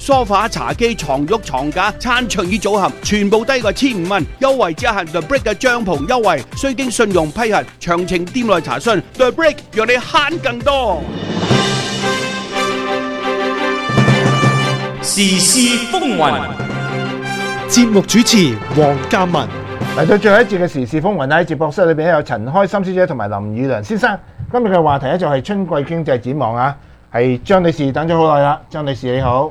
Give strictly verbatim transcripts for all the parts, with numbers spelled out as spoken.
梳化、茶几、床褥、床架、餐桌椅組合，全部低過千五蚊。優惠只限 The Brick 嘅帳篷優惠，需經信用批核。詳情店內查詢。The Brick 讓你慳更多。 時事風雲， 節目主持黃鑑文。 嚟到最後一節嘅時事風雲，喺節目室裏邊咧有陳開心小姐同埋林宇良先生。今日嘅話題咧就係春季經濟展望啊，係張女士等咗好耐啦。張女士你好，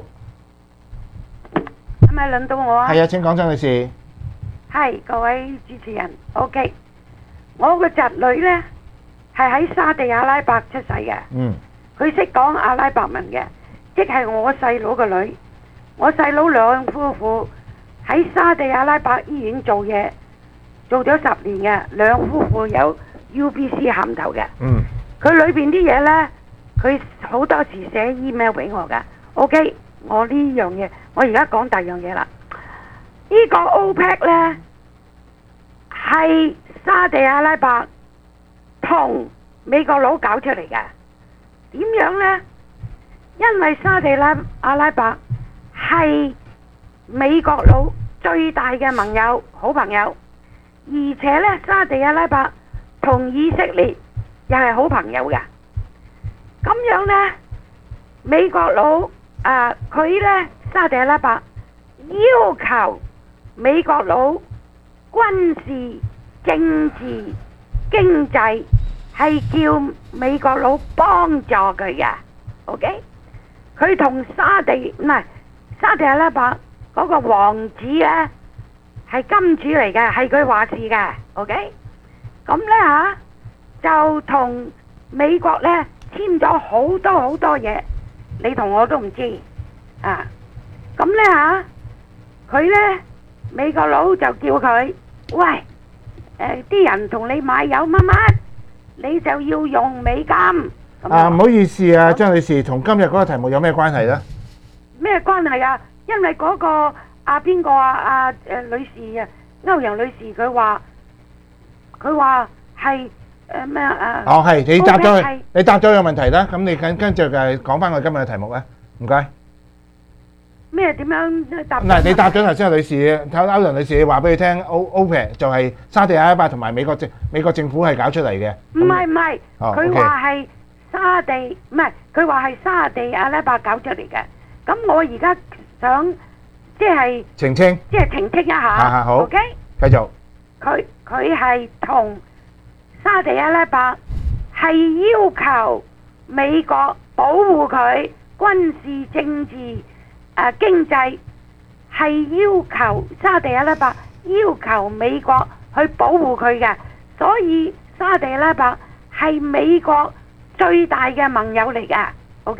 係咪輪到我啊？ 係啊，請講張女士。 係各位主持人 ，OK。我個侄女呢係喺沙地阿拉伯出世嘅， 嗯， 佢識講阿拉伯文嘅，即係我細佬個女。我細佬兩夫婦喺沙地阿拉伯醫院做嘢，做咗十年嘅，兩夫婦有 U B C 銜頭嘅。 嗯， 佢裏邊啲嘢呢，佢好多時寫 email 俾我噶。OK，我呢樣嘢，我而家講第二樣嘢啦。呢個 OPEC 呢係沙地阿拉伯同美國佬搞出嚟嘅。點樣呢？因為沙地拉阿拉伯係美國佬最大嘅盟友、好朋友，而且呢，沙地阿拉伯同以色列又係好朋友嘅。咁樣呢，美國佬啊，佢呢沙地阿拉伯要求美國佬軍事、政治、經濟係叫美國佬幫助佢嘅。OK，佢同沙地唔係沙地阿拉伯嗰個王子呢係金主嚟嘅，係佢話事嘅。OK，咁呢吓就同美國呢簽咗好多好多嘢，你同我都唔知啊。咁呢吓佢呢美國佬就叫佢喂，誒啲人同你買有乜乜，你就要用美金。 啊，唔好意思啊，張女士，同今日嗰個題目有咩關係呢？ 咩關係啊？因為嗰個阿邊個啊阿誒女士啊，歐陽女士佢話佢話係誒咩啊？ 哦，係你答咗佢係， 你答咗個問題啦。咁你跟跟住就係講翻我今日嘅題目啦。唔該。 咩點樣答？ 嗱，你答咗頭先個女士，睇歐陽女士，你話俾佢聽，O OPEC就係沙地阿拉伯同埋美國政美國政府係搞出嚟嘅。 唔係唔係， 哦佢 OK 話係沙地，唔係佢話係沙地阿拉伯搞出嚟嘅。咁我而家想即係澄清， 即係澄清一下。 啊好 OK， 繼續。 佢佢係同沙地阿拉伯係要求美國保護佢軍事、政治、誒、呃、經濟，係要求沙地阿拉伯要求美國去保護佢嘅，所以沙地阿拉伯係美國最大嘅盟友嚟㗎。OK，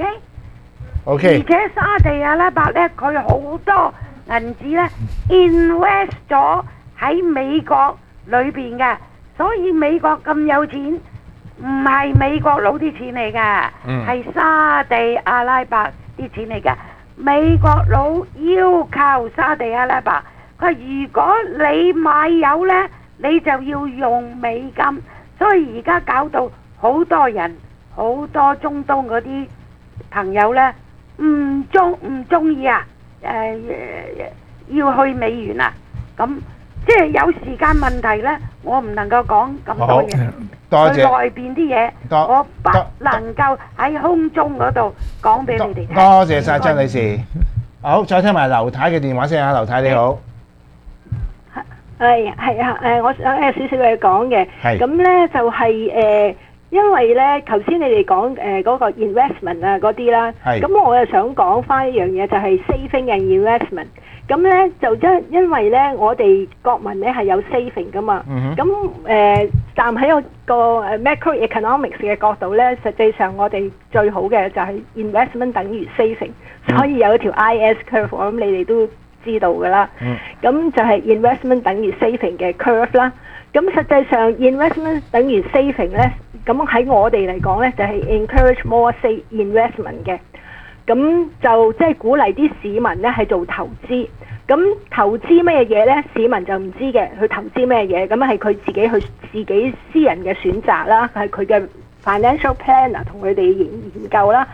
OK， 而且沙地阿拉伯呢，佢好多銀紙呢 invest 咗喺美國裏邊嘅，所以美國咁有錢，唔係美國佬啲錢嚟㗎，係、嗯、沙地阿拉伯啲錢嚟㗎。美國佬要求沙地阿拉伯，佢如果你買油呢，你就要用美金，所以而家搞到好多人，好多中東嗰啲朋友呢，唔中唔中意啊，誒、呃、要去美元啊，咁即係有時間問題呢，我唔能夠講咁多嘢。 多謝。 內邊啲嘢，我不能夠喺空中嗰度講俾你哋聽。 多謝晒張女士。好，再聽埋劉太嘅電話先啊，劉太你好。 係係啊誒，我想有少少嘢講嘅。 係。咁咧就係誒，因為咧頭先你哋講誒嗰個 investment 啊嗰啲啦。係。咁我又想講翻一樣嘢，就係 saving and investment。咁咧就因因為咧我哋國民咧係有 saving 噶嘛，咁誒、呃、站喺個個 macroeconomics 嘅角度咧，實際上我哋最好嘅就係 investment 等於 saving，、嗯、所以有一條 I S curve， 我諗你哋都知道噶啦。咁、嗯、就係 investment 等於 saving 嘅 curve 啦。咁實際上 investment 等於 saving 咧，咁喺我哋嚟講咧就係、是、encourage more say investment 嘅。咁就即係鼓勵啲市民咧係做投資，咁投資咩嘢咧？市民就唔知嘅，去投資咩嘢？咁係佢自己去自己私人嘅選擇啦，係佢嘅 financial planner 同佢哋研研究啦。咁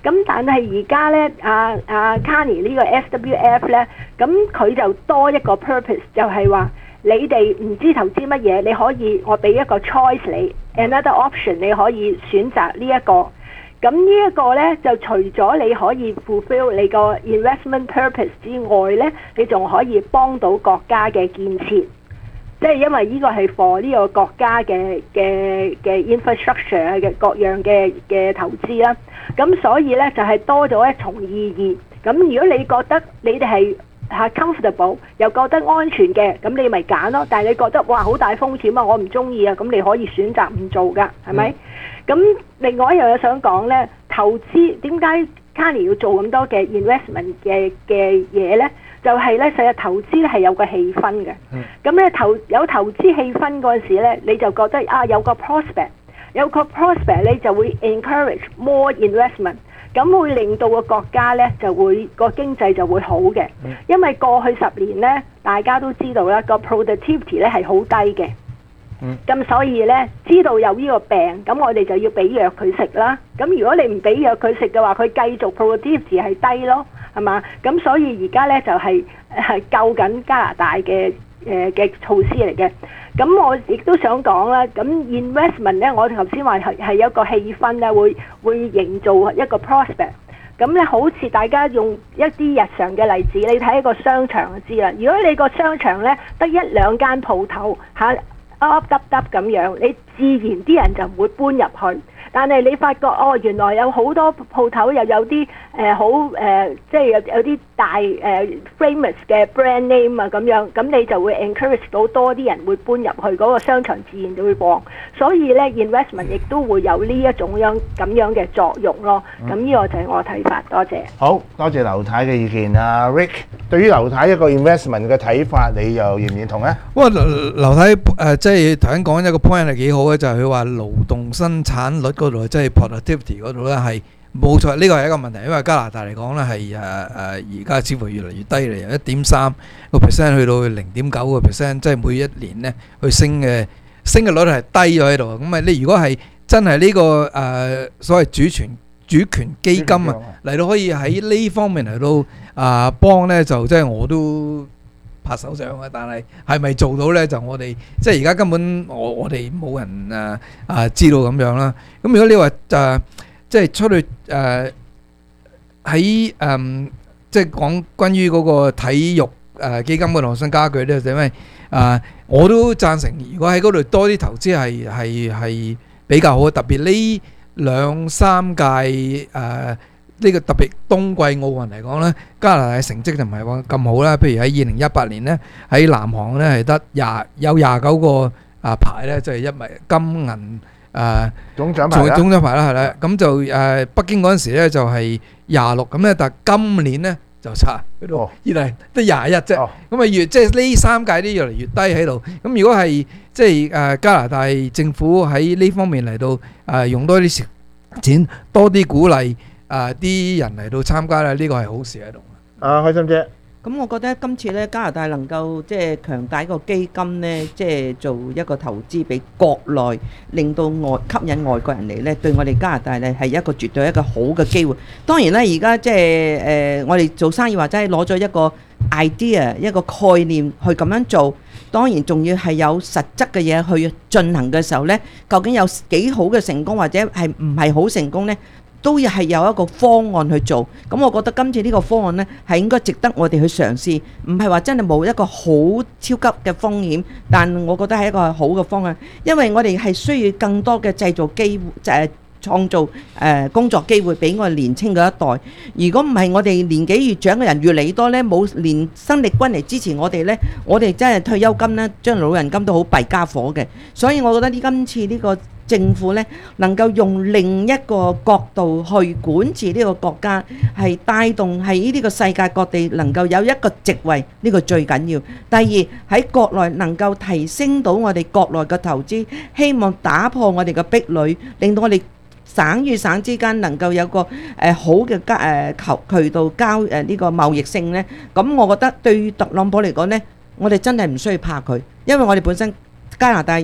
咁但係而家咧，阿阿 Carney 呢個 S W F 咧，咁佢就多一個 purpose，就係話你哋唔知投資乜嘢，你可以我俾一個 choice 你 ，another option 你可以選擇呢一個。咁呢一個呢，就除咗你可以 fulfill 你個 investment purpose 之外呢，你仲可以幫到國家嘅建設，即係因為呢個係 for 呢個國家嘅嘅嘅 infrastructure 嘅各樣嘅嘅投資啦。咁所以呢，就係多咗一重意義。咁如果你覺得你哋係係 comfortable 又覺得安全嘅，咁你咪揀咯。但係你覺得哇好大風險啊，我唔中意啊，咁你可以選擇唔做噶，係咪？咁、嗯、另外一樣嘢想講呢，投資點解 Carney 要做咁多嘅 investment 嘅嘅嘢呢？就係、是、呢，成日投資咧係有個氣氛嘅。咁咧、嗯、投有投資氣氛嗰陣時呢，你就覺得啊有個 prospect， 有個 prospect 你就會 encourage more investment。咁會令到個國家呢就會個經濟就會好嘅，因為過去十年呢，大家都知道啦，個 productivity 呢係好低嘅。咁、嗯、所以呢，知道有呢個病，咁我哋就要俾藥佢食啦。咁如果你唔俾藥佢食嘅話，佢繼續 productivity 係低咯，係嘛？咁所以而家呢，就係、是、係救緊加拿大嘅誒嘅措施嚟嘅。咁我亦都想講啦，咁 investment 咧，我頭先話係係一個氣氛咧，會會營造一個 prospect。咁咧，好似大家用一啲日常嘅例子，你睇一個商場就知啦。如果你個商場咧得一兩間鋪頭嚇凹凹凸凸咁樣，你自然啲人就唔會搬入去。但係你發覺哦，原來有好多鋪頭又有啲誒好誒，即係有有啲大誒、呃、famous 嘅 brand name 啊咁樣，咁你就會 encourage 到多啲人會搬入去嗰、那個商場，自然就會旺。所以咧 investment 亦都會有呢一種樣咁樣嘅作用咯。咁呢、嗯、個就係我睇法。多謝。 好多謝劉太嘅意見啊 ，Rick， 對於劉太一個 investment 嘅睇法，你又認唔認同咧？ 哇，劉劉太誒，即係頭先講一個 point 係幾好嘅，就係佢話勞動生產率嗰度，即係 productivity 嗰度咧係冇錯，呢個係一個問題，因為加拿大嚟講咧係誒誒而家似乎越嚟越低嚟，由一點三個 percent 去到零點九個 percent， 即係每一年咧去升嘅升嘅率係低咗喺度。咁啊，你如果係真係呢個誒所謂主權主權基金啊嚟到可以喺呢方面嚟到啊幫咧，就即係我都拍手掌啊！但係係咪做到咧？就我哋即係而家根本我我哋冇人啊啊知道咁樣啦。咁如果你話誒即係出去誒喺誒即係講關於嗰個體育誒基金嘅創新家具咧，就因為啊我都贊成，如果喺嗰度多啲投資係係係比較好，特別呢兩三屆誒。呢個特別冬季奧運嚟講咧，加拿大嘅成績就唔係話咁好啦。譬如喺二零一八年咧，喺南韓咧係得廿有廿九個啊牌咧，就係一枚金銀誒總獎牌啦。 總獎牌啦，係啦。咁就誒北京嗰陣時咧就係廿六咁咧，但係今年咧就差嗰度，二嚟得廿一啫。咁啊越即係呢三屆都越嚟越低喺度。咁如果係即係誒加拿大政府喺呢方面嚟到誒用多啲錢，多啲鼓勵。啊！啲人嚟到參加咧，呢個係好事喺度。 啊，開心姐， 咁我覺得今次咧加拿大能夠即係強大個基金咧，即係做一個投資俾國內，令到外吸引外國人嚟咧，對我哋加拿大咧係一個絕對一個好嘅機會。當然啦，而家即係誒我哋做生意或者係攞咗一個 idea 一個概念去咁樣做，當然仲要係有實質嘅嘢去進行嘅時候咧，究竟有幾好嘅成功或者係唔係好成功咧？都係有一個方案去做，咁我覺得今次呢個方案呢係應該值得我哋去嘗試，唔係話真係冇一個好超級嘅風險，但我覺得係一個好嘅方案，因為我哋係需要更多嘅製造機會，就係創造誒工作機會俾我哋年青嘅一代。如果唔係我哋年紀越長嘅人越嚟越多呢，冇連生力軍嚟支持我哋呢，我哋真係退休金呢，將老人金都好弊家伙嘅。所以我覺得呢今次呢個政府呢能夠用另一個角度去管治呢個國家，係帶動喺呢個世界各地能夠有一個席位，呢個最緊要。第二喺國內能夠提升到我哋國內嘅投資，希望打破我哋嘅壁壘，令到我哋省與省之間能夠有個誒好嘅交誒渠渠道交誒呢個貿易性呢。咁我覺得對於特朗普嚟講呢，我哋真係唔需要怕佢，因為我哋本身加拿大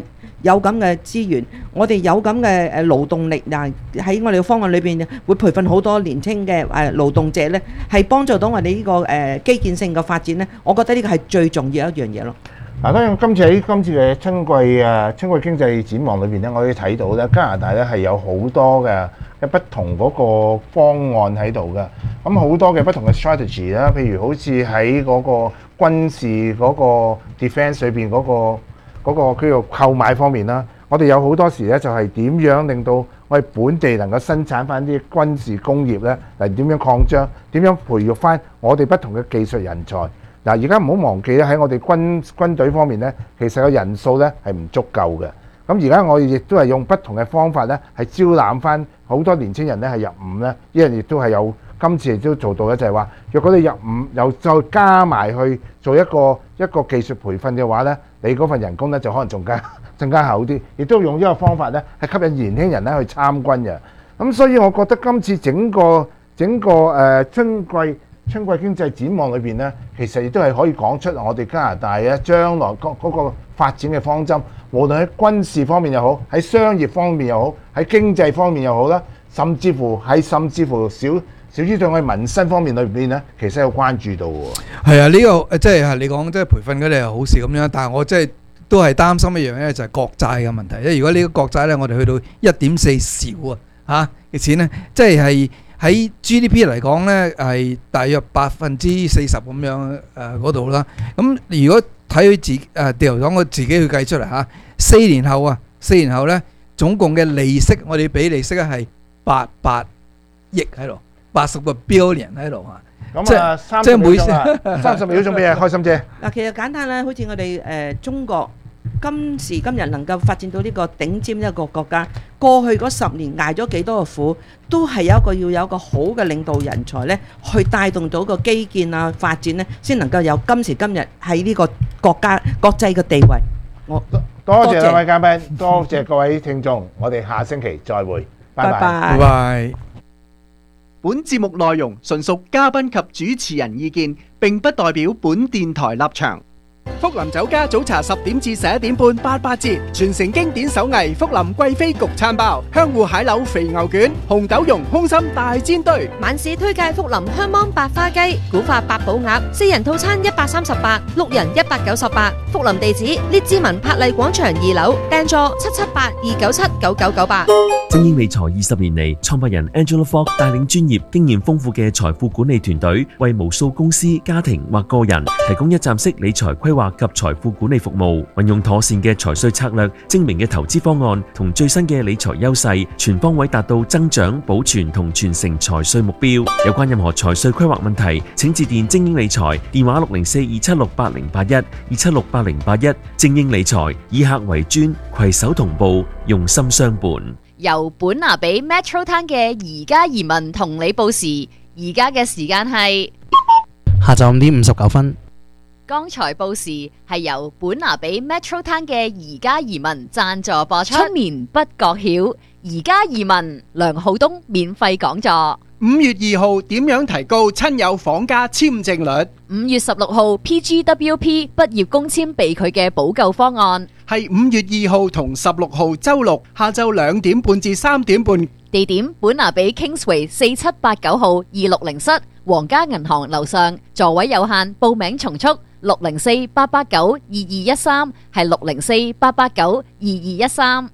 有咁嘅資源，我哋有咁嘅誒勞動力嗱，喺我哋嘅方案裏邊會培訓好多年青嘅誒勞動者咧，係幫助到我哋呢個誒基建性嘅發展咧。我覺得呢個係最重要一樣嘢咯。 嗱，當然今次喺今次嘅春季誒春季經濟展望裏邊咧，我哋睇到咧加拿大咧係有好多嘅嘅不同嗰個方案喺度嘅，咁好多嘅不同嘅 strategy 啦，譬如好似喺嗰個軍事嗰個 defence 裏邊嗰個。嗰個叫做購買方面啦，我哋有好多時咧就係點樣令到我哋本地能夠生產翻啲軍事工業咧，嚟點樣擴張，點樣培育翻我哋不同嘅技術人才。嗱，而家唔好忘記咧喺我哋軍軍隊方面咧，其實個人數咧係唔足夠嘅。咁而家我哋亦都係用不同嘅方法咧，係招攬翻好多年青人咧係入伍咧，呢樣亦都係有今次亦都做到嘅，就係話若果你入伍又再加埋去做一個一個技術培訓嘅話咧，你嗰份人工咧就可能仲加更加厚啲，亦都用呢個方法咧係吸引年輕人咧去參軍嘅。咁所以我覺得今次整個整個誒、呃、春季春季經濟展望裏邊咧，其實亦都係可以講出我哋加拿大嘅將來嗰嗰個發展嘅方針，無論喺軍事方面又好，喺商業方面又好，喺經濟方面又好啦，甚至乎喺甚至乎小小資對我哋民生方面裏邊咧，其實有關注到喎。 係啊，呢、這個即係你講即係培訓嗰啲係好事咁樣，但係我即係都係擔心一樣咧，就係國債嘅問題。因為如果呢個國債咧，我哋去到一點四兆啊嚇嘅錢咧，即係係喺 G D P 嚟講咧係大約百分之四十咁樣誒嗰度啦。咁如果睇佢自誒掉頭講，我自己去計出嚟嚇，四年後啊，四年後咧總共嘅利息，我哋俾利息咧係八百億喺度。八十個 billion 喺度啊！ 咁啊，三十秒鐘啊，三十秒鐘俾阿開心姐。 嗱，其實簡單啦，好似我哋誒中國今時今日能夠發展到呢個頂尖一個國家，過去嗰十年捱咗幾多個苦，都係有一個要有一個好嘅領導人才咧，去帶動到個基建啊發展咧，先能夠有今時今日喺呢個國家國際嘅地位。我多謝兩位嘉賓，多謝各位聽眾，我哋下星期再會，拜拜， 拜拜。 本節目內容純屬嘉賓及主持人意見，並不代表本電台立場。福林酒家早茶十點至十一點半八八折，傳承經典手藝福林貴妃焗餐包、香芋蟹柳肥牛卷、紅豆蓉空心大煎堆。 晚市推介福林香芒百花雞、古法八寶鴨，四人套餐一百三十八，六人一百九十八。福林地址：列治文柏麗廣場二樓，訂座七七八二九七九九九八。 精英理財二十年嚟，創辦人 Angela Fogg 帶領專業、經驗豐富嘅財富管理團隊，為無數公司、家庭或個人提供一站式理財規劃及財富管理服務。運用妥善嘅財稅策略、精明嘅投資方案同最新嘅理財優勢，全方位達到增長、保存同傳承財稅目標。有關任何財稅規劃問題，請致電精英理財，電話六零四二七六八零八一二七六八零八一。精英理財以客為專，攜手同步，用心相伴。 由本拿比 Metro Town 嘅而家移民同你報時，而家嘅時間係下晝五點五十九分。 剛才報時係由本拿比 Metro Town 嘅而家移民贊助播出。出年不覺曉，而家移民梁浩東免費講座。 五月二號點樣提高親友訪家簽證率？ 五月十六號 P G W P 畢業工簽被拒嘅補救方案。 係五月二號同十六號周六下晝兩點半至三點半。 地點本拿比 Kingsway 四七八九號二六零室，皇家銀行樓上，座位有限，報名從速。六零四八八九二二一三，係六零四八八九二二一三。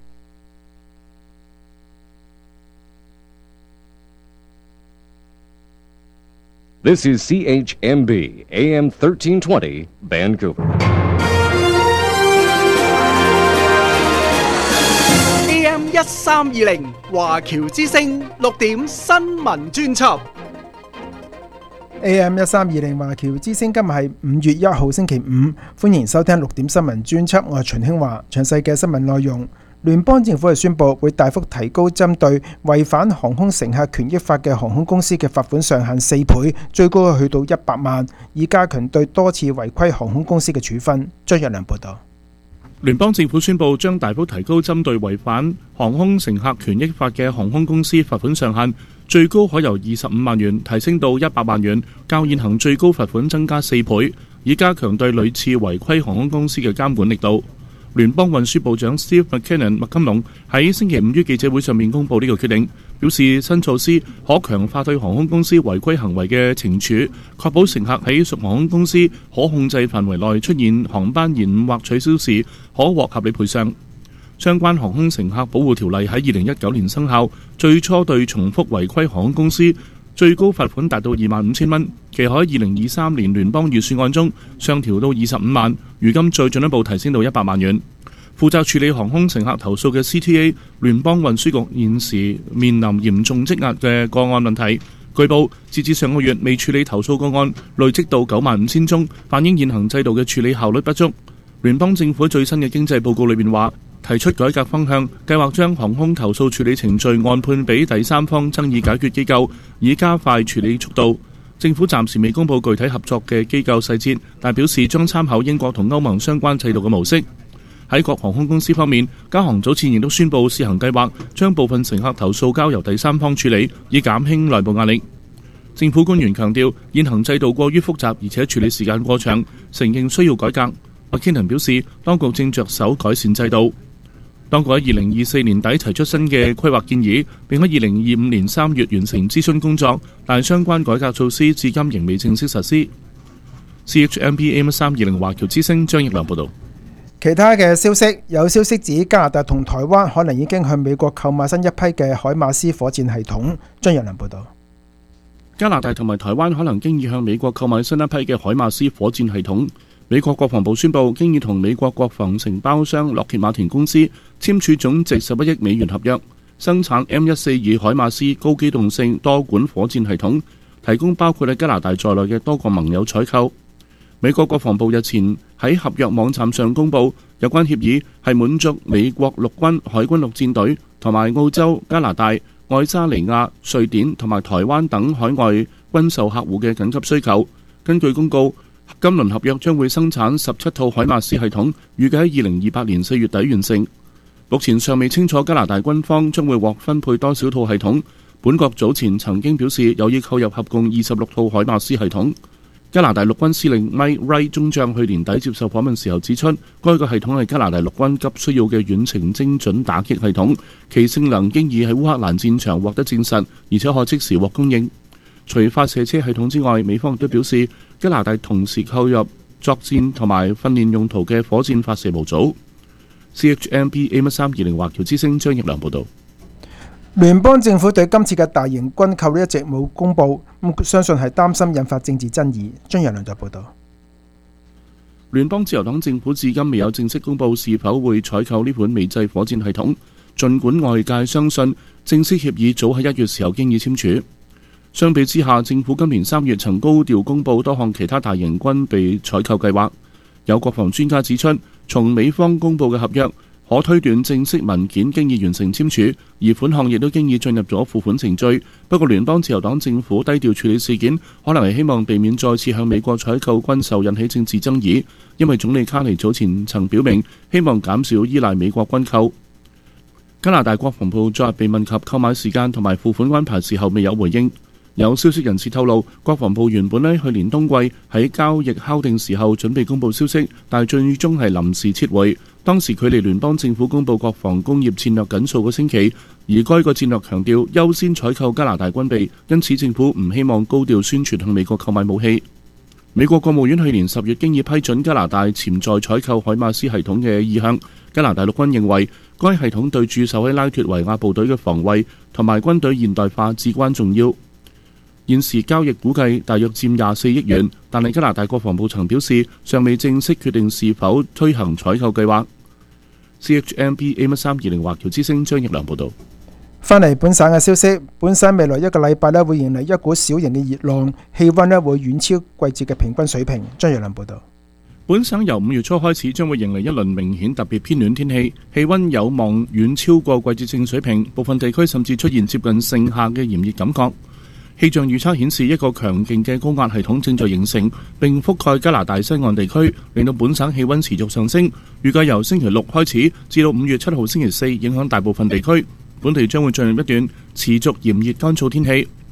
This is C H M B A M thirteen twenty Vancouver。 A M 一三二零華僑之聲六點新聞專輯。 A M 一三二零華僑之聲，今日係五月一號星期五，歡迎收聽六點新聞專輯。我係秦興華。詳細嘅新聞內容，聯邦政府係宣布會大幅提高針對違反航空乘客權益法嘅航空公司嘅罰款上限四倍，最高去到一百萬，以加強對多次違規航空公司嘅處分。張若良報道。 聯邦政府宣布將大幅提高針對違反航空乘客權益法嘅航空公司罰款上限，最高可由二十五萬元提升到一百萬元，較現行最高罰款增加四倍，以加強對屢次違規航空公司嘅監管力度。 聯邦運輸部長 Steve McKinnon 麥金龍喺星期五於記者會上面公布呢個決定，表示新措施可強化對航空公司違規行為嘅懲處，確保乘客喺屬航空公司可控制範圍內出現航班延誤或取消時，可獲合理賠償。相關航空乘客保護條例喺二零一九年生效，最初對重複違規航空公司最高罰款達到二萬五千蚊，其後喺二零二三年聯邦預算案中上調到二十五萬，如今再進一步提升到一百萬元。負責處理航空乘客投訴嘅 C T A 聯邦運輸局現時面臨嚴重積壓嘅個案問題，據報截至上個月未處理投訴個案累積到九萬五千宗，反映現行制度嘅處理效率不足。聯邦政府最新嘅經濟報告裏面話，提出改革方向，計劃將航空投訴處理程序按判俾第三方爭議解決機構，以加快處理速度。政府暫時未公布具體合作嘅機構細節，但表示將參考英國同歐盟相關制度嘅模式。喺各航空公司方面，加航早前亦都宣布試行計劃，將部分乘客投訴交由第三方處理，以減輕內部壓力。政府官員強調，現行制度過於複雜，而且處理時間過長，承認需要改革。麥堅倫表示，當局正着手改善制度。當局喺二零二四年底提出新嘅規劃建議，並喺二零二五年三月完成諮詢工作，但相關改革措施至今仍未正式實施。C H M B A M 三二零華僑之聲張奕良報導。 其他嘅消息，有消息指加拿大同台灣可能已經向美國購買新一批嘅海馬斯火箭系統。張奕良報導。 加拿大同埋台灣可能經已向美國購買新一批嘅海馬斯火箭系統。美國國防部宣布，經已同美國國防承包商洛歇馬田公司簽署總值十一億美元合約，生產 M 一四二海馬斯高機動性多管火箭系統，提供包括喺加拿大在內嘅多個盟友採購。美國國防部日前喺合約網站上公佈，有關協議係滿足美國陸軍、海軍陸戰隊同埋澳洲、加拿大、愛沙尼亞、瑞典同埋台灣等海外軍售客戶嘅緊急需求。根據公告，今輪合約將會生產十七套海馬斯系統，預計喺二零二八年四月底完成。目前尚未清楚加拿大軍方將會獲分配多少套系統。本國早前曾經表示有意購入合共二十六套海馬斯系統。加拿大陸軍司令 Mike Wright 中將去年底接受訪問時候指出，該個系統係加拿大陸軍急需要嘅遠程精準打擊系統，其性能經已喺烏克蘭戰場獲得證實，而且可即時獲供應。除發射車系統之外，美方亦都表示加拿大同時購入作戰同埋訓練用途嘅火箭發射模組。C H M B A M 三二零華僑之聲張奕良報導。 聯邦政府對今次嘅大型軍購一直冇公佈，咁相信係擔心引發政治爭議。張奕良就報導。 聯邦自由黨政府至今未有正式公佈是否會採購呢款美製火箭系統，儘管外界相信正式協議早喺一月時候經已簽署。相比之下，政府今年三月曾高調公佈多項其他大型軍備採購計劃。有國防專家指出，從美方公佈嘅合約可推斷正式文件經已完成簽署，而款項亦都經已進入咗付款程序。不過聯邦自由黨政府低調處理事件，可能係希望避免再次向美國採購軍售引起政治爭議，因為總理卡尼早前曾表明希望減少依賴美國軍購。加拿大國防部昨日被問及購買時間同埋付款安排時候未有回應。有消息人士透露，國防部原本喺去年冬季喺交易敲定時候準備公佈消息，但最終係臨時撤回。當時距離聯邦政府公佈國防工業戰略僅數個星期，而該個戰略強調優先採購加拿大軍備，因此政府唔希望高調宣傳向美國購買武器。美國國務院去年十月經已批准加拿大潛在採購海馬斯系統嘅意向。加拿大陸軍認為該系統對駐守喺拉脫維亞部隊嘅防衛同埋軍隊現代化至關重要。現時交易估計大約佔廿四億元，但係加拿大國防部曾表示尚未正式決定是否推行採購計劃。C H M B A M 三二零華僑之聲張奕良報導。 翻嚟本省嘅消息，本省未來一個禮拜咧會迎嚟一股小型嘅熱浪，氣温咧會遠超季節嘅平均水平。張奕良報導。 本省由五月初開始將會迎嚟一輪明顯特別偏暖天氣，氣温有望遠超過季節性水平，部分地區甚至出現接近盛夏嘅炎熱感覺。氣象預測顯示，一個強勁嘅高壓系統正在形成，並覆蓋加拿大西岸地區，令到本省氣温持續上升。預計由星期六開始至到五月七號星期四，影響大部分地區，本地將會進入一段持續炎熱乾燥天氣。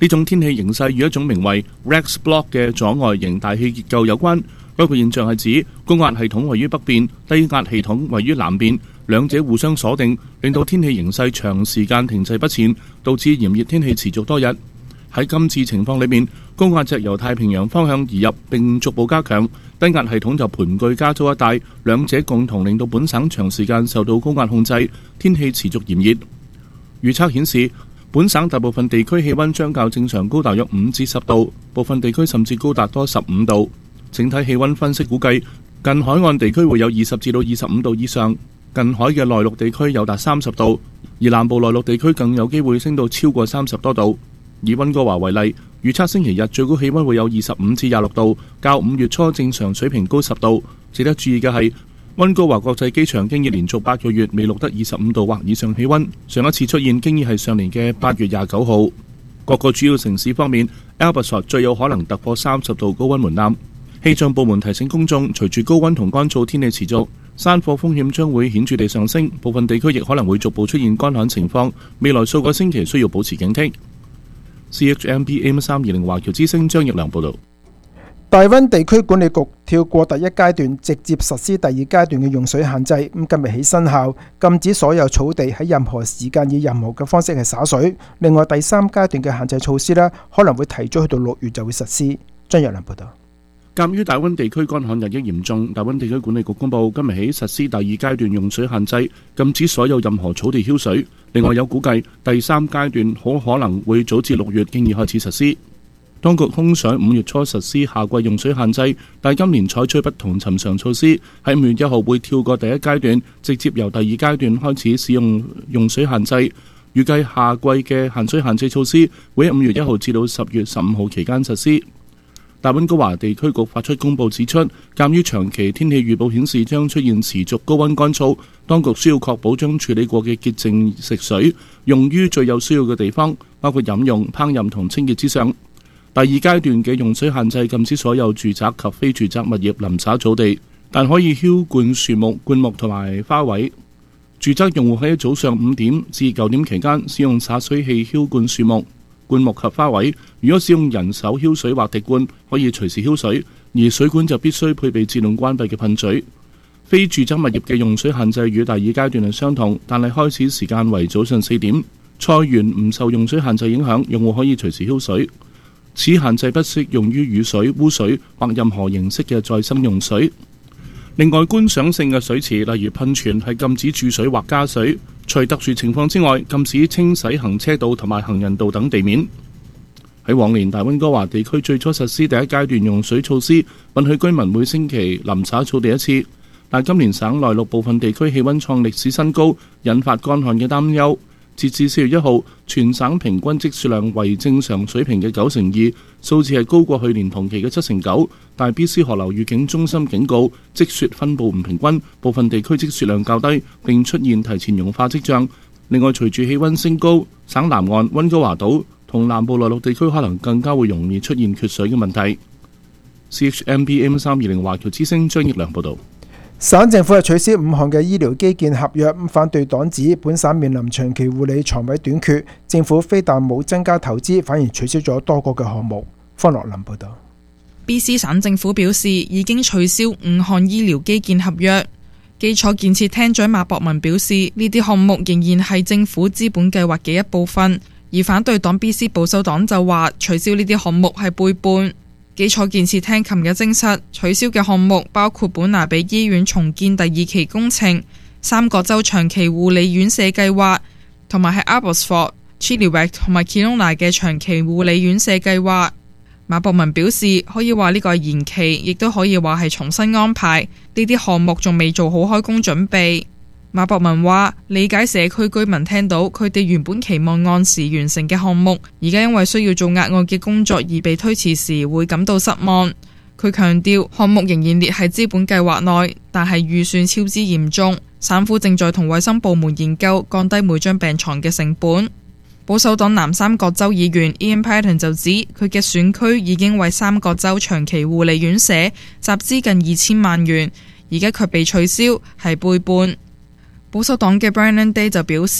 呢種天氣形勢與一種名為 Rex Block 嘅阻礙型大氣結構有關。該個現象係指高壓系統位於北邊，低壓系統位於南邊，兩者互相鎖定，令到天氣形勢長時間停滯不前，導致炎熱天氣持續多日。喺今次情況裏面，高壓脊由太平洋方向移入並逐步加強，低壓系統就盤踞加州一帶，兩者共同令到本省長時間受到高壓控制，天氣持續炎熱。預測顯示，本省大部分地區氣溫將較正常高大約五至十度，部分地區甚至高達多十五度。整體氣溫分析估計，近海岸地區會有二十至到二十五度以上，近海嘅內陸地區有達三十度，而南部內陸地區更有機會升到超過三十多度。以溫哥華為例，預測星期日最高氣溫會有二十五至廿六度，較五月初正常水平高十度。值得注意嘅係，溫哥華國際機場經已連續八個月未錄得二十五度或以上氣溫，上一次出現經已係上年嘅八月廿九號。各個主要城市方面 ，Alberta 最有可能突破三十度高溫門檻。氣象部門提醒公眾，隨住高溫同乾燥天氣持續，山火風險將會顯著地上升，部分地區亦可能會逐步出現乾旱情況。未來數個星期需要保持警惕。C H M B A M 三二零華僑之聲張奕良報導。 大溫地區管理局跳過第一階段，直接實施第二階段嘅用水限制。咁今日起生效，禁止所有草地喺任何時間以任何嘅方式係灑水。另外第三階段嘅限制措施呢，可能會提早去到六月就會實施。張奕良報導。 鑑於大溫地區乾旱日益嚴重，大溫地區管理局公佈今日起實施第二階段用水限制，禁止所有任何草地澆水。另外有估計第三階段好可能會早至六月經已開始實施。當局空想五月初實施夏季用水限制，但今年採取不同尋常措施，喺五月一號會跳過第一階段，直接由第二階段開始使用用水限制。預計夏季嘅限水限制措施會喺五月一號至到十月十五號期間實施。大溫哥華地區局發出公佈指出，鑑於長期天氣預報顯示將出現持續高溫乾燥，當局需要確保將處理過嘅潔淨食水用於最有需要嘅地方，包括飲用、烹飪同清潔之上。第二階段嘅用水限制禁止所有住宅及非住宅物業淋灑草地，但可以澆灌樹木、灌木同埋花卉。住宅用戶喺早上五點至九點期間使用灑水器澆灌樹木、灌木及花卉。如果使用人手澆水或滴灌，可以隨時澆水，而水管就必須配備自動關閉嘅噴嘴。非住宅物業嘅用水限制與第二階段係相同，但係開始時間為早上四點。菜園唔受用水限制影響，用戶可以隨時澆水。此限制不適用於雨水、污水或任何形式嘅再生用水。另外，觀賞性嘅水池，例如噴泉，係禁止注水或加水。除特殊情況之外，禁止清洗行車道同埋行人道等地面。喺往年大溫哥華地區最初實施第一階段用水措施，允許居民每星期淋灑草地一次，但今年省內陸部分地區氣溫創歷史新高，引發乾旱嘅擔憂。截至四月一號，全省平均積雪量為正常水平嘅九成二，數字係高過去年同期嘅七成九。但 B C 河流預警中心警告，積雪分布唔平均，部分地區積雪量較低，並出現提前融化跡象。另外，隨住氣溫升高，省南岸、溫哥華島同南部內陸地區可能更加會容易出現缺水嘅問題。C H M B M 三二零華僑之聲張奕良報導。 省政府係取消五項嘅醫療基建合約，反對黨指本省面臨長期護理床位短缺，政府非但冇增加投資，反而取消咗多個嘅項目。方樂林報導。 B C 省政府表示已經取消五項醫療基建合約。基礎建設廳長馬博文表示，呢啲項目仍然係政府資本計劃嘅一部分，而反對黨 B C 保守黨就話取消呢啲項目係背叛。基礎建設廳琴日證實，取消嘅項目包括本拿比醫院重建第二期工程、三角洲長期護理院舍計劃，同埋喺 Abbotsford、Chilliwack 同埋 Kelowna 嘅長期護理院舍計劃。馬博文表示，可以話呢個係延期，亦都可以話係重新安排。呢啲項目仲未做好開工準備。馬博文話，理解社區居民聽到佢哋原本期望按時完成嘅項目，而家因為需要做額外嘅工作而被推遲時會感到失望。佢強調項目仍然列喺資本計劃內，但係預算超支嚴重。省府正在同衛生部門研究降低每張病床嘅成本。保守黨南三角州議員 Ian Paton 就指，佢嘅選區已經為三角洲長期護理院舍集資近二千萬元，而家卻被取消，係背叛。保守黨嘅 Brandon Day 就表示，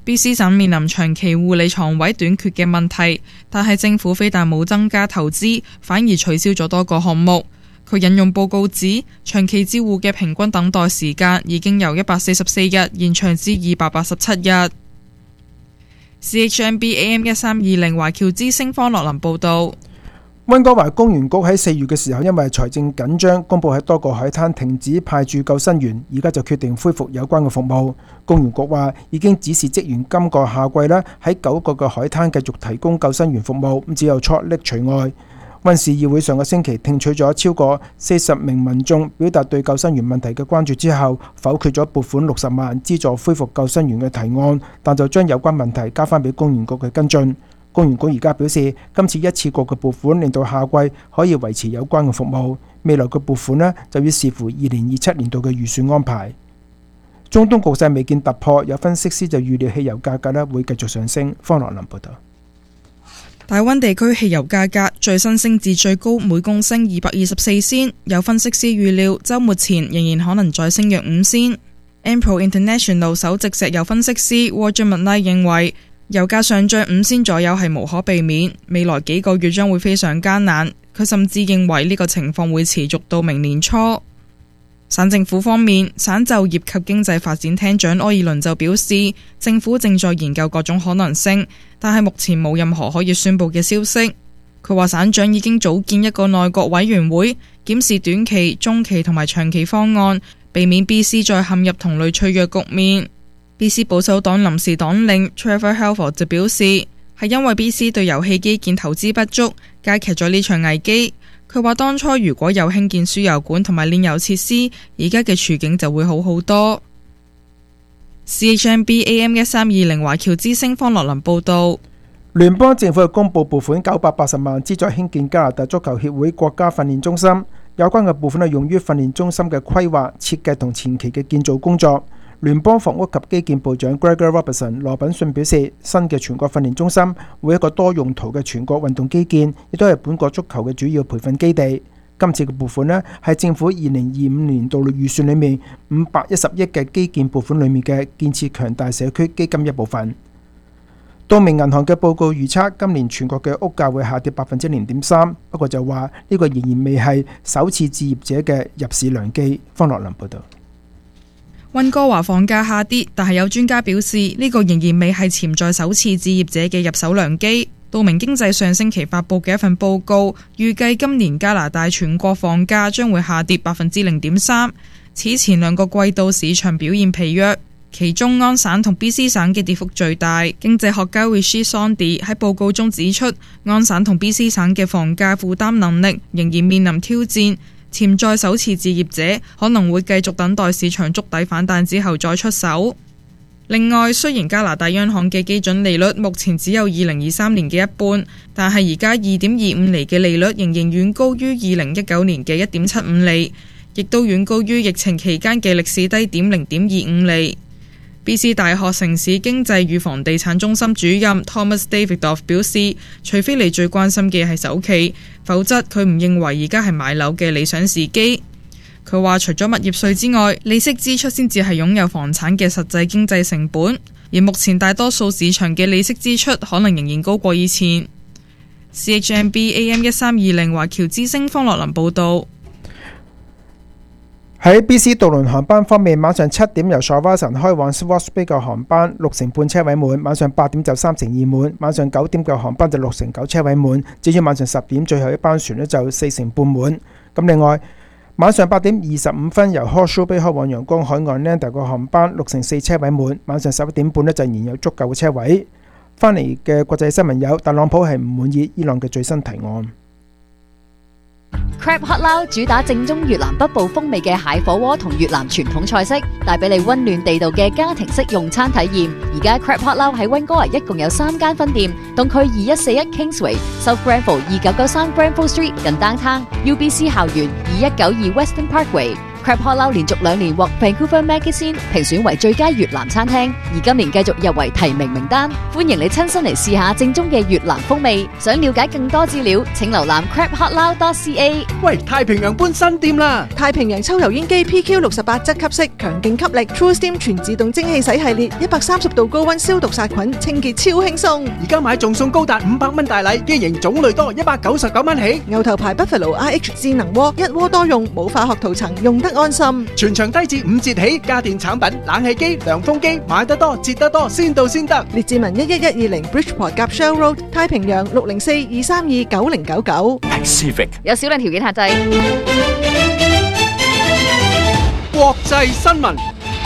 B C 省面臨長期護理床位短缺嘅問題，但係政府非但冇增加投資，反而取消咗多個項目。佢引用報告指，長期照護嘅平均等待時間已經由一百四十四日延長至二百八十七日。C H M B A M 一三二零華僑之星方樂林報導。 溫哥華公園局喺四月嘅時候，因為財政緊張，公佈喺多個海灘停止派駐救生員，而家就決定恢復有關嘅服務。公園局話已經指示職員今個夏季咧喺九個嘅海灘繼續提供救生員服務，咁只有 Chort Lake 除外。溫市議會上個星期聽取咗超過四十名民眾表達對救生員問題嘅關注之後，否決咗撥款六十萬資助恢復救生員嘅提案，但就將有關問題交翻俾公園局嘅跟進。公園局而家表示，今次一次過嘅撥款令到夏季可以維持有關嘅服務，未來嘅撥款呢就要視乎二零二七年度嘅預算安排。中東局勢未見突破，有分析師就預料汽油價格呢會繼續上升。方樂林報導。 大溫地區汽油價格最新升至最高每公升二百二十四仙，有分析師預料週末前仍然可能再升約五仙。Ampro International 首席石油分析師 Roger McKnight 認為，油價上漲五仙左右係無可避免，未來幾個月將會非常艱難。佢甚至認為呢個情況會持續到明年初。省政府方面，省就業及經濟發展廳長柯爾倫就表示，政府正在研究各種可能性，但係目前冇任何可以宣佈嘅消息。佢話省長已經組建一個內閣委員會，檢視短期、中期同埋長期方案，避免 B C 再陷入同類脆弱局面。B C 保守黨臨時黨領 Trevor Halford 就表示，係因為 B C 對油氣基建投資不足，加劇咗呢場危機。佢話當初如果有興建輸油管同埋煉油設施，而家嘅處境就會好好多。C H M B A M 一三二零華僑之星方樂林報導， 聯邦政府係公布撥款九百八十萬資助興建加拿大足球協會國家訓練中心，有關嘅撥款係用於訓練中心嘅規劃、設計同前期嘅建造工作。聯邦房屋及基建部長 Gregor Robertson 羅品遜表示，新嘅全國訓練中心會一個多用途嘅全國運動基建，亦都係本國足球嘅主要培訓基地。今次嘅撥款呢，係政府二零二五年度預算裏面五百一十億嘅基建撥款裏面嘅建設強大社區基金一部分。道明銀行嘅報告預測，今年全國嘅屋價會下跌百分之零點三，不過就話呢個仍然未係首次置業者嘅入市良機。方樂林報導。 溫哥華房價下跌，但係有專家表示呢個仍然未係潛在首次置業者嘅入手良機。道明經濟上星期發布嘅一份報告預計今年加拿大全國房價將會下跌百分之零點三。此前兩個季度市場表現疲弱，其中安省同 B C 省嘅跌幅最大。經濟學家 Rishi Sondy 喺報告中指出，安省同 B C 省嘅房價負擔能力仍然面臨挑戰。潛在首次置業者可能會繼續等待市場築底反彈之後再出手。另外，雖然加拿大央行嘅基準利率目前只有二零二三年嘅一半，但係而家二點二五厘嘅利率仍然遠高於二零一九年嘅一點七五厘，亦都遠高於疫情期間嘅歷史低點零點二五厘。B C 大學城市經濟與房地產中心主任 Thomas Davidoff 表示，除非你最關心嘅係首期，否則佢唔認為而家係買樓嘅理想時機。佢話除咗物業稅之外，利息支出先至係擁有房產嘅實際經濟成本，而目前大多數市場嘅利息支出可能仍然高過以前。C H M B A M 一三二零華僑之星方樂林報導。 喺 B C 渡輪航班方面，晚上七點由 Shawinigan 開往 Swartz Bay 嘅航班六成半車位滿，晚上八點就三成二滿，晚上九點嘅航班就六成九車位滿，至於晚上十點最後一班船呢就四成半滿。咁另外晚上八點二十五分由 Horseshoe Bay 開往陽光海岸 Landa 個航班六成四車位滿，晚上十一點半呢就仍有足夠嘅車位。翻嚟嘅國際新聞有，特朗普係唔滿意伊朗嘅最新提案。 Crab Hot Lao 主打正宗越南北部風味嘅蟹火鍋同越南傳統菜式，帶俾你溫暖地道嘅家庭式用餐體驗。而家 Crab Hot Lao 喺溫哥華一共有三間分店，東區二一四一 Kingsway、South Granville 二九九三 Granville Street 近 Downtown、U B C 校園二一九二 Western Parkway。 Crab Hot Lao 連續兩年獲 Vancouver Magazine 評選為最佳越南餐廳，而今年繼續入圍提名名單。歡迎你親身嚟試下正宗嘅越南風味。想了解更多資料，請瀏覽 crab hot lao dot c a。 喂，太平洋搬新店啦！ 太平洋抽油煙機 P Q 六十八質吸式，強勁吸力 True Steam 全自動蒸汽洗系列，一百三十度高溫消毒殺菌，清潔超輕鬆。 而家買仲送高達五百蚊大禮，機型種類多，一百九十九蚊起。 牛頭牌 Buffalo R H 智能鍋，一鍋多用，冇化學塗層，用得安心。 全場低至五折起，家電產品、冷氣機、涼風機，買得多，折得多，先到先得。 列治文一一一二零 Bridgeport 夾 Shell Road， 太平洋六零四二三二九零九九。 Pacific 有少量條件限制。 國際新聞。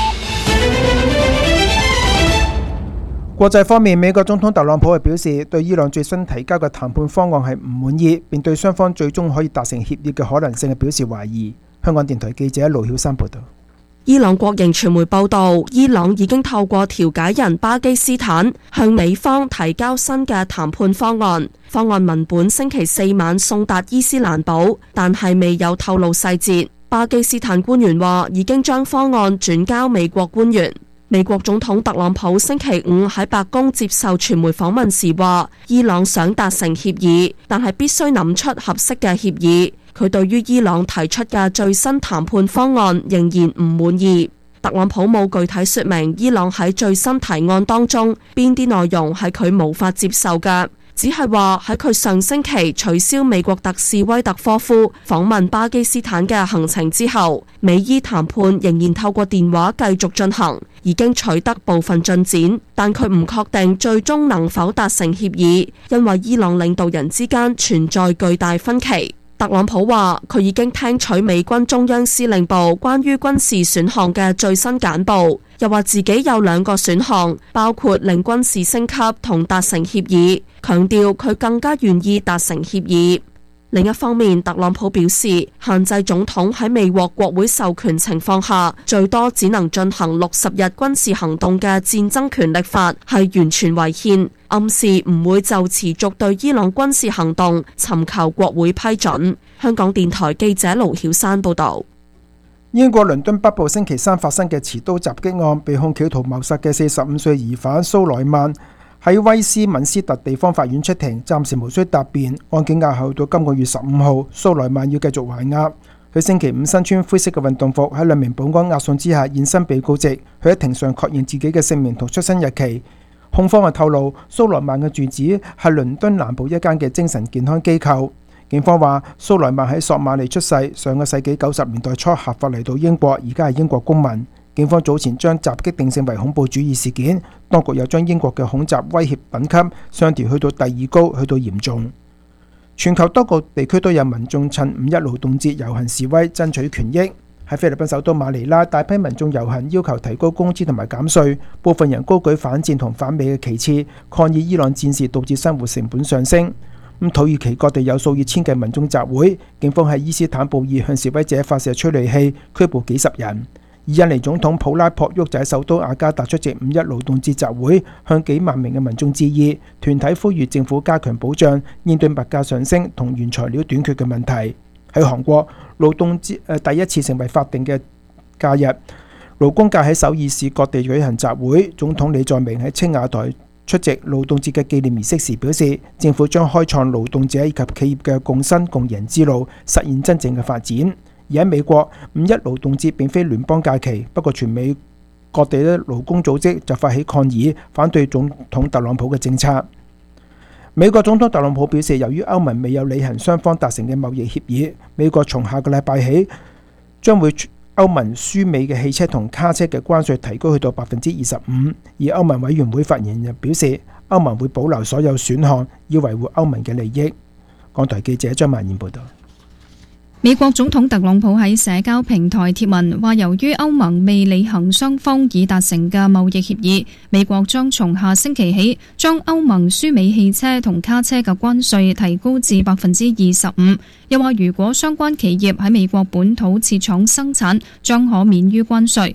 國際方面，美國總統特朗普係表示對伊朗最新提交嘅談判方案係唔滿意，並對雙方最終可以達成協議嘅可能性係表示懷疑。香港電台記者盧曉珊報道。 伊朗國營傳媒報道，伊朗已經透過調解人巴基斯坦向美方提交新嘅談判方案。方案文本星期四晚送達伊斯蘭堡，但係未有透露細節。巴基斯坦官員話已經將方案轉交美國官員。美國總統特朗普星期五喺白宮接受傳媒訪問時話，伊朗想達成協議，但係必須諗出合適嘅協議。佢對於伊朗提出嘅最新談判方案仍然唔滿意。特朗普冇具體說明伊朗喺最新提案當中邊啲內容係佢無法接受嘅，只係話喺佢上星期取消美國特使威特科夫訪問巴基斯坦嘅行程之後，美伊談判仍然透過電話繼續進行，已經取得部分進展，但佢唔確定最終能否達成協議，因為伊朗領導人之間存在巨大分歧。特朗普話佢已經聽取美軍中央司令部關於軍事選項嘅最新簡報，又話自己有兩個選項，包括令軍事升級同達成協議，強調佢更加願意達成協議。另一方面，特朗普表示，限制總統喺未獲國會授權情況下，最多只能進行六十日軍事行動嘅戰爭權力法係完全違憲，暗示唔會就持續對伊朗軍事行動尋求國會批准。香港電台記者盧曉珊報導。 英國倫敦北部星期三發生嘅持刀襲擊案，被控企圖謀殺嘅四十五歲疑犯蘇萊曼喺威斯敏斯特地方法院出庭，暫時無需答辯。案件押後到今個月十五號，蘇萊曼要繼續還押。佢星期五身穿灰色嘅運動服，喺兩名保安押送之下現身被告席。佢喺庭上確認自己嘅姓名同出生日期。控方係透露，蘇萊曼嘅住址係倫敦南部一間嘅精神健康機構。警方話，蘇萊曼喺索馬利出世，上個世紀九十年代初合法嚟到英國，而家係英國公民。警方早前將襲擊定性為恐怖主義事件，當局又將英國嘅恐襲威脅品級上調去到第二高，去到嚴重。全球多個地區都有民眾趁五一勞動節遊行示威，爭取權益。喺菲律賓首都馬尼拉，大批民眾遊行要求提高工資同埋減稅，部分人高舉反戰同反美嘅旗幟，抗議伊朗戰事導致生活成本上升。咁土耳其各地有數以千計民眾集會，警方喺伊斯坦布爾向示威者發射催淚氣，拘捕幾十人。而印尼總統普拉博沃就喺首都雅加達出席五一勞動節集會，向幾萬名嘅民眾致意。團體呼籲政府加強保障，應對物價上升同原材料短缺嘅問題。喺韓國，勞動節誒第一次成為法定嘅假日，勞工界喺首爾市各地舉行集會。總統李在明喺青瓦台出席勞動節嘅紀念儀式時表示，政府將開創勞動者以及企業嘅共生共贏之路，實現真正嘅發展。而喺美國，五一勞動節並非聯邦假期，不過全美各地嘅勞工組織就發起抗議，反對總統特朗普嘅政策。美國總統特朗普表示，由於歐盟未有履行雙方達成嘅貿易協議，美國從下個禮拜起將會歐盟輸美嘅汽車同卡車嘅關稅提高去到百分之二十五。而歐盟委員會發言人表示，歐盟會保留所有選項，以維護歐盟嘅利益。港台記者張曼燕報道。 美國總統特朗普喺社交平台貼文話，由於歐盟未履行雙方已達成嘅貿易協議，美國將從下星期起將歐盟輸美汽車同卡車嘅關稅提高至百分之二十五。又話如果相關企業喺美國本土設廠生產，將可免於關稅。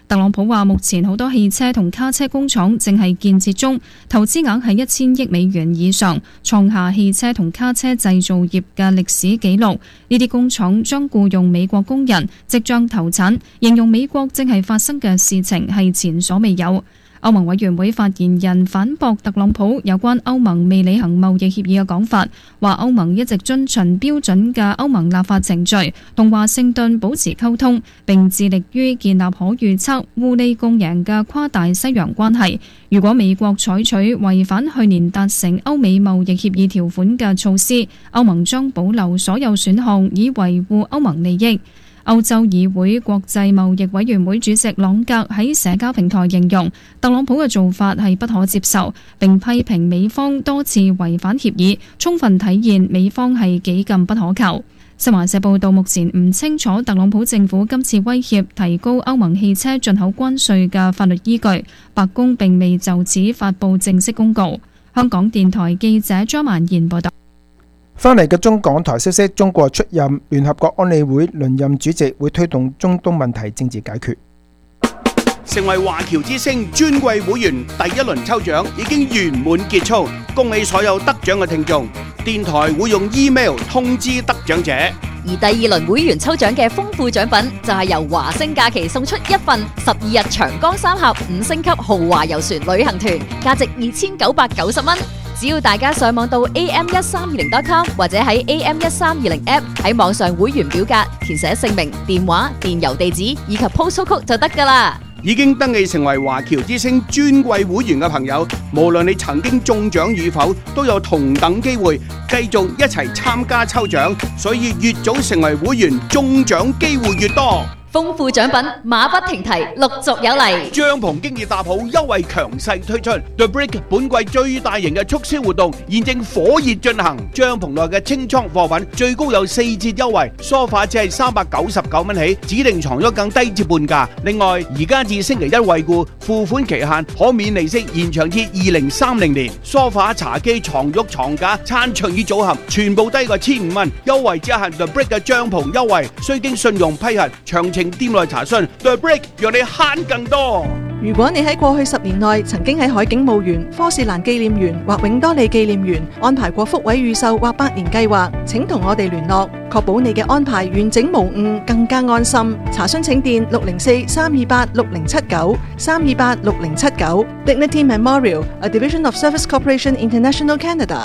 特朗普話：目前好多汽車同卡車工廠正係建設中，投資額係一千億美元以上，創下汽車同卡車製造業嘅歷史紀錄。呢啲工廠將僱用美國工人，即將投產，形容美國正係發生嘅事情係前所未有。歐盟委員會發言人反駁特朗普有關歐盟未履行貿易協議嘅講法，話歐盟一直遵循標準嘅歐盟立法程序，同華盛頓保持溝通，並致力於建立可預測、互利共贏嘅跨大西洋關係。如果美國採取違反去年達成歐美貿易協議條款嘅措施，歐盟將保留所有選項以維護歐盟利益。歐洲議會國際貿易委員會主席朗格喺社交平台形容特朗普嘅做法係不可接受，並批評美方多次違反協議，充分體現美方係幾咁不可靠。新華社報道，目前唔清楚特朗普政府今次威脅提高歐盟汽車進口關稅嘅法律依據，白宮並未就此發布正式公告。香港電台記者張曼燕報道。 翻嚟嘅中港台消息，中國出任聯合國安理會輪任主席，會推動中東問題政治解決。 成為華僑之星尊貴會員第一輪抽獎已經圓滿結束，恭喜所有得獎嘅聽眾。電台會用 email 通知得獎者。 而第二輪會員抽獎嘅豐富獎品就係由華星假期送出一份十二日長江三峽五星級豪華遊船旅行團，價值二千九百九十蚊。只要大家上網到 a m 一三二零 dot com 或者喺 a m 一三二零 app 喺網上會員表格填寫姓名、電話、電郵地址以及 postal code 就得㗎啦。 已經登記成為華僑之星尊貴會員嘅朋友，無論你曾經中獎與否，都有同等機會繼續一齊參加抽獎，所以越早成為會員，中獎機會越多。 豐富獎品馬不停蹄，陸續有嚟。 帳篷經已搭好，優惠強勢推出。The Brick 本季最大型嘅促銷活動現正火熱進行，帳篷內嘅清倉貨品最高有四折優惠，梳化只係三百九十九蚊起，指定床褥更低至半價。另外，而家至星期一惠顧，付款期限可免利息延長至二零三零年。梳化、茶几、床褥、床架、餐桌椅組合全部低過千五蚊，優惠只限 The Brick 嘅帳篷優惠，需經信用批核，詳情店內查詢。The Brick 讓你慳更多。 如果你喺過去十年內曾經喺海景墓園、科士蘭紀念園或永多利紀念園安排過福位預售或百年計劃，請同我哋聯絡，確保你嘅安排完整無誤，更加安心。查詢請電六零四三二八六零七九三二八六零七九。Dignity Memorial, a division of Service Corporation International Canada。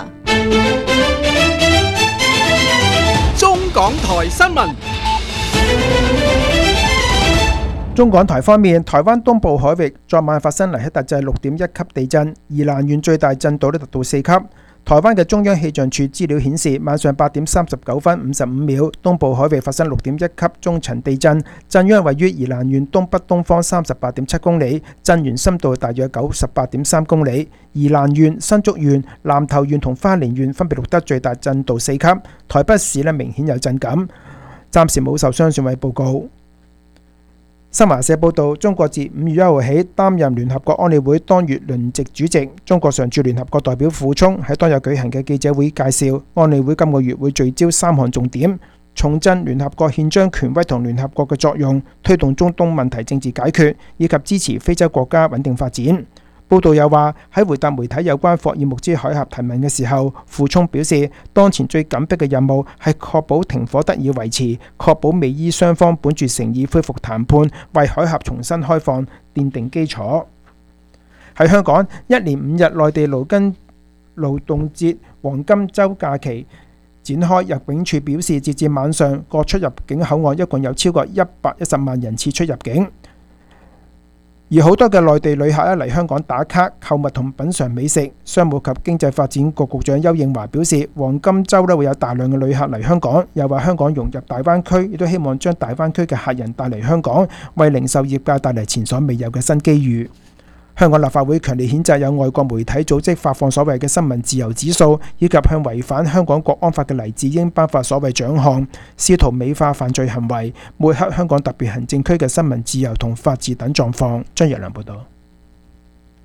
中港台新聞。 中港台方面，台灣東部海域昨晚發生黎克特制六點一級地震，宜蘭縣最大震度咧達到四級。台灣嘅中央氣象處資料顯示，晚上八點三十九分五十五秒，東部海域發生六點一級中層地震，震央位於宜蘭縣東北東方三十八點七公里，震源深度大約九十八點三公里。宜蘭縣、新竹縣、南投縣同花蓮縣分別錄得最大震度四級，台北市咧明顯有震感，暫時冇受傷損毀報告。新華社報道，中國自五月一號起擔任聯合國安理會當月輪值主席。中國常駐聯合國代表傅聰喺當日舉行嘅記者會介紹，安理會今個月會聚焦三項重點，重振聯合國憲章權威同聯合國嘅作用，推動中東問題政治解決，以及支持非洲國家穩定發展。報道又話，喺回答媒體有關霍爾木茲海峽提問嘅時候，傅聰表示，當前最緊迫嘅任務係確保停火得以維持，確保美伊雙方本住誠意恢復談判，為海峽重新開放奠定基礎。喺香港，一連五日內地勞工勞動節黃金週假期展開，入境處表示，截至晚上，各出入境口岸一共有超過一百一十萬人次出入境。而好多嘅內地旅客一嚟香港打卡、購物同品嚐美食。商務及經濟發展局局長邱應華表示，黃金週咧會有大量嘅旅客嚟香港，又話香港融入大灣區，亦都希望將大灣區嘅客人帶嚟香港，為零售業界帶嚟前所未有嘅新機遇。香港立法會強烈譴責有外國媒體組織發放所謂嘅新聞自由指數，以及向違反香港國安法嘅黎智英頒發所謂獎項，試圖美化犯罪行為，抹黑香港特別行政區嘅新聞自由同法治等狀況。張若良報導。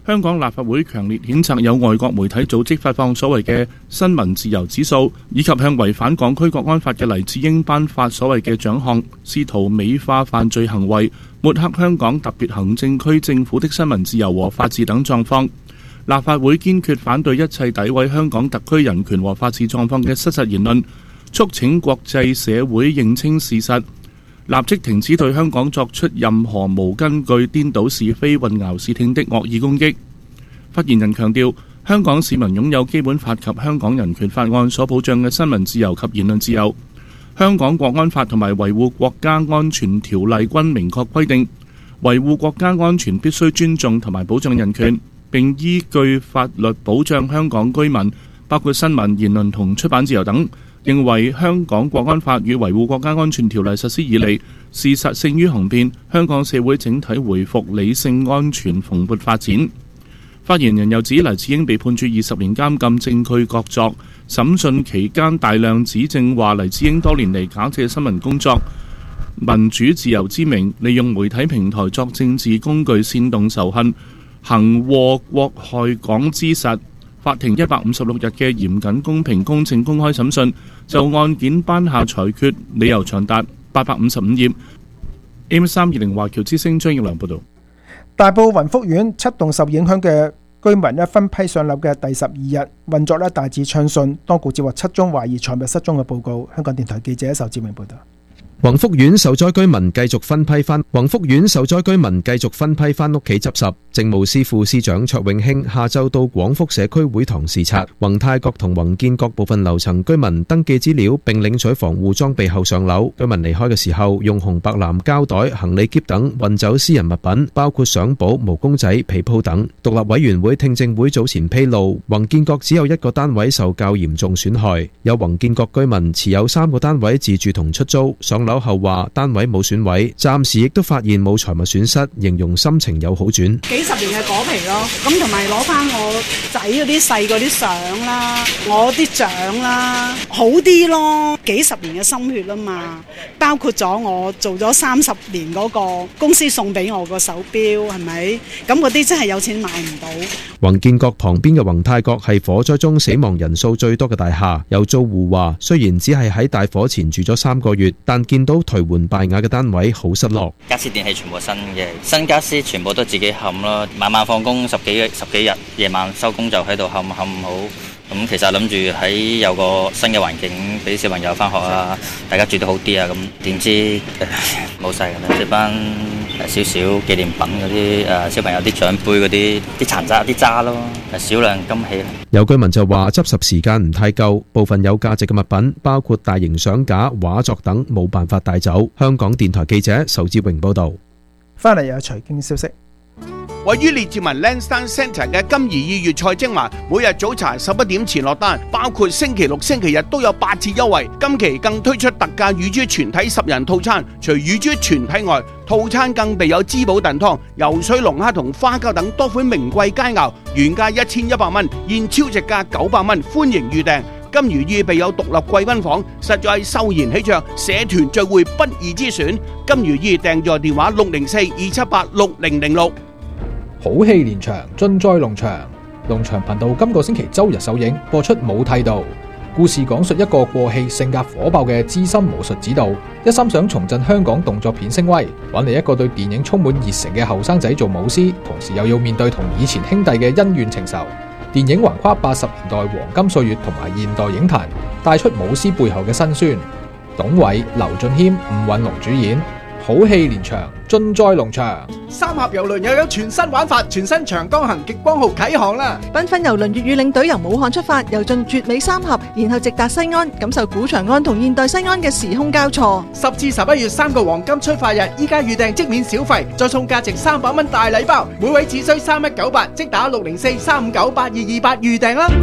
香港立法會強烈譴責有外國媒體組織發放所謂嘅新聞自由指數，以及向違反港區國安法嘅黎智英頒發所謂嘅獎項，試圖美化犯罪行為，抹黑香港特別行政區政府的新聞自由和法治等狀況。立法會堅決反對一切詆毀香港特區人權和法治狀況嘅失實言論，促請國際社會認清事實，立即停止對香港作出任何無根據、顛倒是非、混淆視聽的惡意攻擊。發言人強調，香港市民擁有基本法及香港人權法案所保障嘅新聞自由及言論自由。香港國安法同埋維護國家安全條例均明確規定，維護國家安全必須尊重同埋保障人權，並依據法律保障香港居民，包括新聞、言論同出版自由等。認為香港國安法與維護國家安全條例實施以嚟，事實勝於雄辯，香港社會整體回復理性、安全、蓬勃發展。發言人又指，黎智英被判處二十年監禁，證據確鑿。審訊期間大量指證話黎智英多年嚟假借新聞工作、民主自由之名，利用媒體平台作政治工具，煽動仇恨，行禍國害港之實。法庭一百五十六日嘅嚴謹、公平、公正、公開審訊，就案件頒下裁決，理由長達八百五十五頁。A M 三二零華僑之聲張耀良報導。 大埔雲福苑七棟受影響嘅居民咧分批上樓嘅第十二日運作咧大致暢順，當局接獲七宗懷疑財物失蹤嘅報告。香港電台記者仇志明報導。 宏福苑受災居民繼續分批翻，宏福苑受災居民繼續分批翻屋企執拾。政務司副司長卓永興下晝到廣福社區會堂視察，宏泰閣同宏建閣部分樓層居民登記資料並領取防護裝備後上樓。居民離開嘅時候用紅白藍膠袋、行李篋等運走私人物品，包括相簿、毛公仔、被鋪等。獨立委員會聽證會早前披露，宏建閣只有一個單位受較嚴重損害，有宏建閣居民持有三個單位自住同出租，上樓後話單位冇損毀，暫時亦都發現冇財物損失，形容心情有好轉。 幾十年嘅果皮咯，咁同埋攞翻我仔嗰啲細嗰啲相啦，我啲獎啦，好啲咯。幾十年嘅心血啊嘛，包括咗我做咗三十年嗰個公司送俾我個手錶，係咪？咁嗰啲真係有錢買唔到。 宏建閣旁邊嘅宏泰閣係火災中死亡人數最多嘅大廈，有租戶話，雖然只係喺大火前住咗三個月，但見到頹垣敗瓦嘅單位好失落。 家私電器全部新嘅，新家私全部都自己冚咯。晚晚放工十幾十幾日，夜晚收工就喺度冚冚好。咁其實諗住喺有個新嘅環境俾小朋友翻學啊，大家住得好啲啊。咁點知冇晒㗎啦！呢班少少紀念品嗰啲誒小朋友啲獎杯嗰啲啲殘渣啲渣咯，少量金器。 有居民就話執拾時間唔太夠，部分有價值嘅物品，包括大型相架、畫作等，冇辦法帶走。香港電台記者仇志榮報導。 翻嚟有財經消息。 位於列治文 Lansdowne Centre 嘅金怡二月菜精華，每日早茶十一點前落單，包括星期六、星期日都有八折優惠。今期更推出特價乳豬全體十人套餐，除乳豬全體外，套餐更備有滋補燉湯、游水龍蝦同花膠等多款名貴佳肴，原價一千一百蚊，現超值價九百蚊，歡迎預訂。金如意備有獨立貴賓房，實在秀賢喜鵲，社團聚會不二之選。金如意訂座電話六零四二七八六零零六。 好戲連場，盡在龍翔。龍翔頻道今個星期周日首映播出《武剃道》，故事講述一個過氣、性格火爆嘅資深武術指導，一心想重振香港動作片聲威，揾嚟一個對電影充滿熱誠嘅後生仔做武師，同時又要面對同以前兄弟嘅恩怨情仇。電影橫跨八十年代黃金歲月同埋現代影壇，帶出武師背後嘅辛酸。董偉、劉俊謙、吳允龍主演，好戲連場，盡在龍翔。 三峽郵輪又有全新玩法，全新長江行極光號啟航啦！ 繽紛郵輪粵語領隊由武漢出發，遊進絕美三峽，然後直達西安，感受古長安同現代西安嘅時空交錯。 十至十一月三個黃金出發日，依家預訂即免小費，再送價值三百蚊大禮包，每位只需三一九八，即打六零四三五九八二二八預訂啦！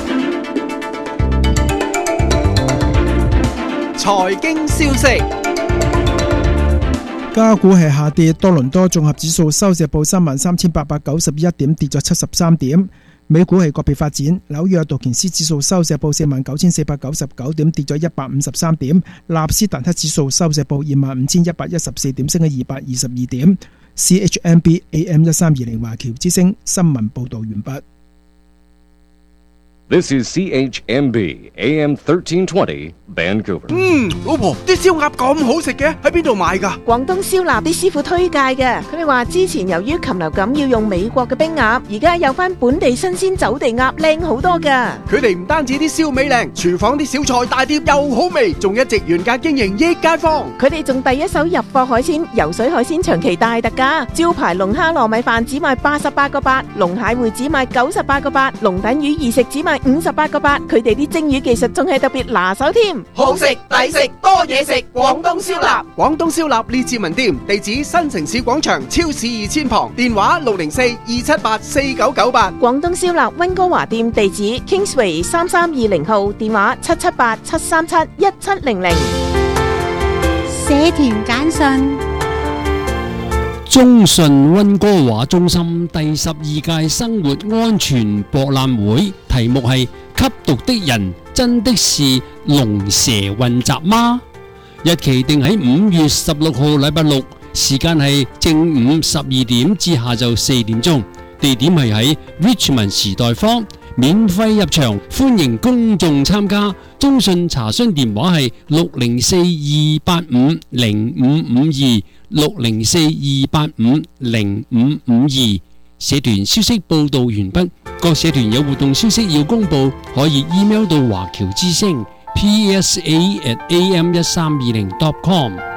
財經消息。 加股係下跌，多倫多綜合指數收市報三萬三千八百九十一點，跌咗七十三點。美股係個別發展，紐約道瓊斯指數收市報四萬九千四百九十九點，跌咗一百五十三點。納斯達克指數收市報二萬五千一百一十四點，升咗二百二十二點。 C H M B A M 一三二零華僑之聲新聞報導完畢。 This is C H M B A M thirteen twenty Vancouver. 嗯，老婆，啲燒鴨咁好食嘅，喺邊度買㗎？ 廣東燒臘啲師傅推介嘅，佢哋話之前由於禽流感要用美國嘅冰鴨，而家有翻本地新鮮走地鴨靚好多㗎。 佢哋唔單止啲燒味靚，廚房啲小菜大碟又好味，仲一直原價經營益街坊。 佢哋仲第一手入貨海鮮，游水海鮮長期大特價，招牌龍蝦糯米飯只賣八十八個八，龍蟹會只賣九十八個八，龍躉魚二食只賣五十八個八，佢哋啲蒸魚技術仲係特別拿手添。 好食抵食多嘢食，廣東燒臘。廣東燒臘列治文店，地址新城市廣場超市二千旁，電話六零四二七八四九九八。 廣東燒臘溫哥華店地址 Kingsway 三三二零號，電話七七八七三七一七零零。 社團簡訊。 中信溫哥華中心第十二屆生活安全博覽會，題目係吸毒的人真的是龍蛇混雜嗎？日期定喺五月十六號禮拜六，時間係正午十二點至下晝四點鐘，地點係喺 Richmond 時代坊，免費入場，歡迎公眾參加。中信查詢電話係六零四二八五零五五二。六零四二八五零五五二。社團消息報道完畢，各社團有活動消息要公佈，可以 email 到華僑之聲 P S A at A M 一三二零 dot com。